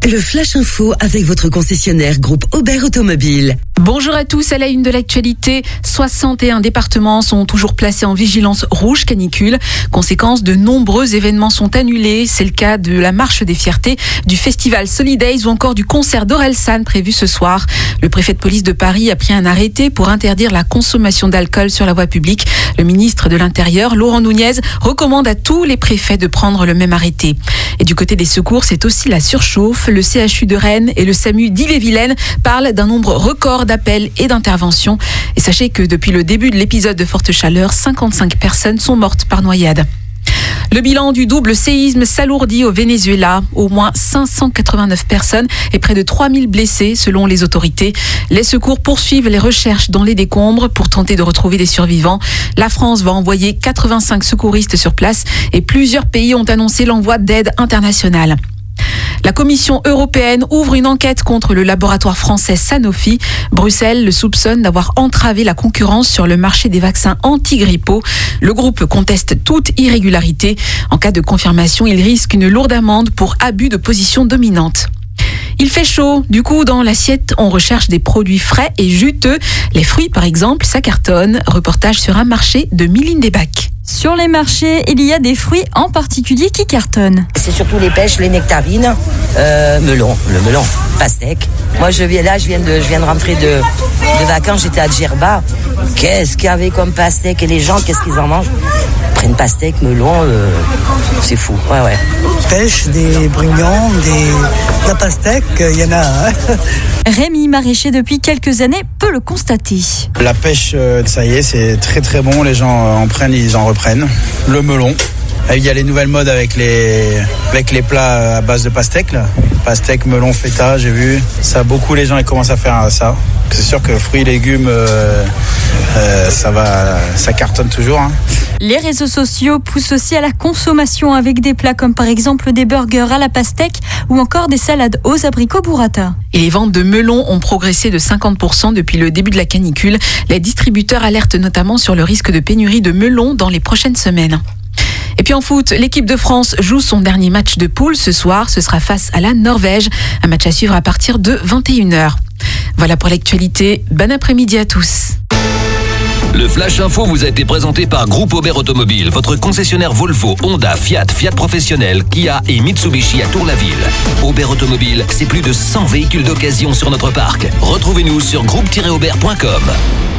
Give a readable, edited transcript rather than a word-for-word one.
Le Flash Info avec votre concessionnaire groupe Aubert Automobile. Bonjour à tous, à la une de l'actualité, 61 départements sont toujours placés en vigilance rouge canicule. Conséquence, de nombreux événements sont annulés. C'est le cas de la marche des fiertés, du festival Solidays ou encore du concert d'Orelsan prévu ce soir. Le préfet de police de Paris a pris un arrêté pour interdire la consommation d'alcool sur la voie publique. Le ministre de l'Intérieur, Laurent Nunez, recommande à tous les préfets de prendre le même arrêté. Et du côté des secours, c'est aussi la surchauffe. Le CHU de Rennes et le SAMU d'Ille-et-Vilaine parlent d'un nombre record d'appels et d'interventions. Et sachez que depuis le début de l'épisode de forte chaleur, 55 personnes sont mortes par noyade. Le bilan du double séisme s'alourdit au Venezuela. Au moins 589 personnes et près de 3000 blessés selon les autorités. Les secours poursuivent les recherches dans les décombres pour tenter de retrouver des survivants. La France va envoyer 85 secouristes sur place et plusieurs pays ont annoncé l'envoi d'aide internationale. La Commission européenne ouvre une enquête contre le laboratoire français Sanofi. Bruxelles le soupçonne d'avoir entravé la concurrence sur le marché des vaccins anti-grippaux. Le groupe conteste toute irrégularité. En cas de confirmation, il risque une lourde amende pour abus de position dominante. Il fait chaud, du coup dans l'assiette on recherche des produits frais et juteux. Les fruits par exemple, ça cartonne. Reportage sur un marché de Milline-des-Bacs. Sur les marchés, il y a des fruits en particulier qui cartonnent. C'est surtout les pêches, les nectarines, le melon, pastèque. Moi je viens de rentrer de vacances, j'étais à Djerba. Qu'est-ce qu'il y avait comme pastèque et les gens, qu'est-ce qu'ils en mangent? Ils prennent pastèque, melon, c'est fou, ouais. Pêche, des brignons, de la pastèque, il y en a. Hein. Rémi, maraîcher depuis quelques années, peut le constater. La pêche, ça y est, c'est très très bon, les gens en prennent, ils en reprennent. Le melon, il y a les nouvelles modes avec les plats à base de pastèque, là. Pastèque, melon, feta, j'ai vu. Ça, beaucoup les gens ils commencent à faire ça. C'est sûr que fruits et légumes, ça cartonne toujours. Hein. Les réseaux sociaux poussent aussi à la consommation avec des plats comme par exemple des burgers à la pastèque ou encore des salades aux abricots burrata. Et les ventes de melons ont progressé de 50% depuis le début de la canicule. Les distributeurs alertent notamment sur le risque de pénurie de melons dans les prochaines semaines. Et puis en foot, l'équipe de France joue son dernier match de poule ce soir. Ce sera face à la Norvège. Un match à suivre à partir de 21h. Voilà pour l'actualité. Bon après-midi à tous. Le Flash Info vous a été présenté par Groupe Aubert Automobile, votre concessionnaire Volvo, Honda, Fiat Professionnel, Kia et Mitsubishi à Tour-la-Ville. Aubert Automobile, c'est plus de 100 véhicules d'occasion sur notre parc. Retrouvez-nous sur groupe-aubert.com.